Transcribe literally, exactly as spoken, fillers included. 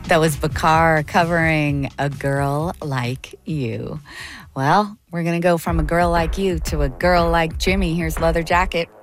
That was Bakar covering A Girl Like You. Well, we're going to go from A Girl Like You to A Girl Like Jimmy. Here's Leather Jacket.